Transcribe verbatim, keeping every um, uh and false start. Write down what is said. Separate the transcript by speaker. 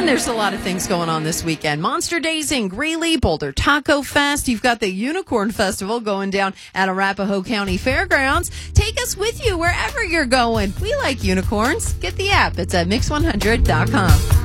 Speaker 1: And there's a lot of things going on this weekend. Monster Days in Greeley, Boulder Taco Fest. You've got the Unicorn Festival going down at Arapahoe County Fairgrounds. Take us with you wherever you're going. We like unicorns. Get the app. It's at mix one hundred dot com.